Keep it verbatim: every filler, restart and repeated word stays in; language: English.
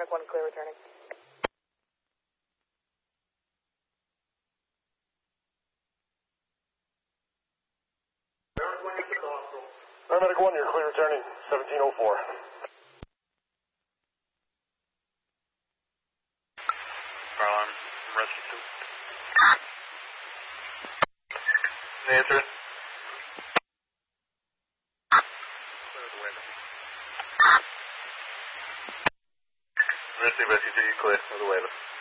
Paramedic one, clear returning. Paramedic one, you're clear returning, seventeen oh four. Alarm, rescue two. Answer. Clear the waiver. Rescue, rescue two, you clear for the waiver.